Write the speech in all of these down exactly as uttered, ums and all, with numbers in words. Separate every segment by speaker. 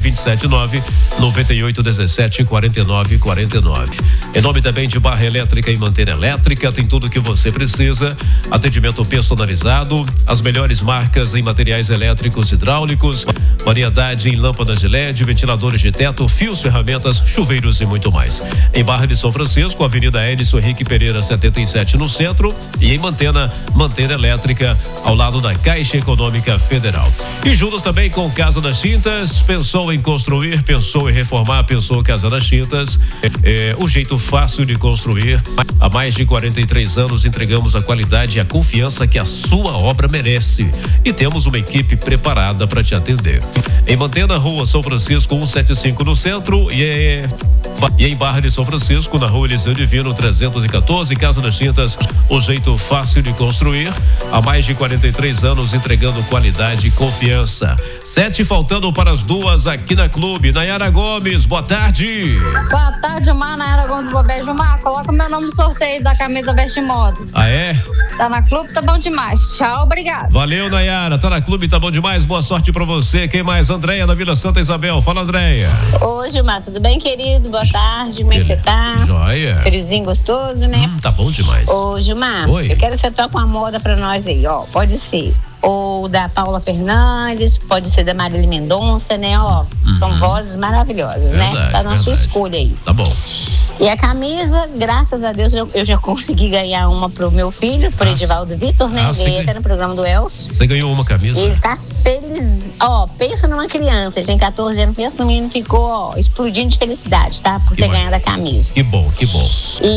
Speaker 1: vinte e sete nove, noventa e oito, dezessete, quarenta e nove, quarenta e nove. Em nome também de Barra Elétrica e Manter Elétrica, tem tudo o que você precisa. Atendimento personalizado, as melhores marcas em materiais elétricos hidráulicos, variedade em lâmpadas de L E D, ventiladores de teto, fios, ferramentas, chuveiros e muito mais. Em Barra de São Francisco, Avenida Edson Henrique Pereira setenta e sete no centro, e em Mantena, Manter Elétrica, ao lado da Caixa Econômica Federal. E juntos também com Casa das Tintas. Pensou em construir, pensou em reformar, pensou Casa das Tintas. É, o jeito fácil de construir. Há mais de quarenta e três anos entregamos a qualidade e a confiança que a sua obra merece. E temos uma equipe preparada para te atender. Em Mantena, Rua São Francisco cento e setenta e cinco no centro, e é E em Barra de São Francisco, na Rua Eliseu Divino trezentos e quatorze, Casa das Tintas, o jeito fácil de construir. Há mais de quarenta e três anos entregando qualidade e confiança. Sete faltando para as duas aqui na Clube. Nayara Gomes, boa tarde.
Speaker 2: Boa tarde, Mar. Nayara Gomes do Bobejo. Mar, coloca o meu nome no sorteio da camisa Veste Modas.
Speaker 1: Ah, é?
Speaker 2: Tá na Clube, tá bom demais. Tchau, obrigado.
Speaker 1: Valeu, Nayara. Tá na Clube, tá bom demais. Boa sorte pra você. Quem mais? Andréia, da Vila Santa Isabel. Fala, Andréia.
Speaker 3: Oi, Gilmar, tudo bem, querido? Boa tarde, como é que você tá?
Speaker 1: Joia.
Speaker 3: Friozinho gostoso, né?
Speaker 1: Hum, tá bom demais.
Speaker 3: Ô, Gilmar,
Speaker 1: Oi.
Speaker 3: eu quero que você toque uma moda pra nós aí, ó. Pode ser ou da Paula Fernandes, pode ser da Marília Mendonça, né? Ó, uhum. São vozes maravilhosas, verdade, né? Tá na verdade. Sua escolha aí.
Speaker 1: Tá bom.
Speaker 3: E a camisa, graças a Deus, eu, eu já consegui ganhar uma pro meu filho, pro ah, Edivaldo Vitor, né? Ah, ganhei até no programa do Elcio.
Speaker 1: Você ganhou uma camisa?
Speaker 3: E ele tá feliz. Ó, pensa numa criança, ele tem catorze anos, pensa no menino, ficou, ó, explodindo de felicidade, tá? Por que ter ganhado a camisa.
Speaker 1: Que bom, que bom.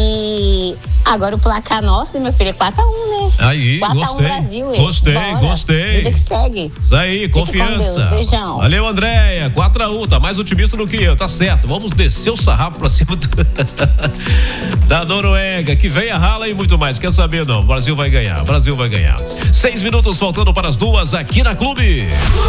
Speaker 3: E agora o placar nosso, né, meu filho, é quatro a um, né?
Speaker 1: Aí,
Speaker 3: quatro a um
Speaker 1: gostei.
Speaker 3: Brasil,
Speaker 1: gostei,
Speaker 3: bora.
Speaker 1: Gostei.
Speaker 3: Vida que segue.
Speaker 1: Isso aí, confiança.
Speaker 3: Deus, beijão.
Speaker 1: Valeu, Andréia. quatro a um, tá mais otimista do que eu, tá certo. Vamos descer o sarrafo pra cima do... da Noruega, que vem a rala e muito mais. Quer saber, não? O Brasil vai ganhar, o Brasil vai ganhar. Seis minutos faltando para as duas aqui na Clube.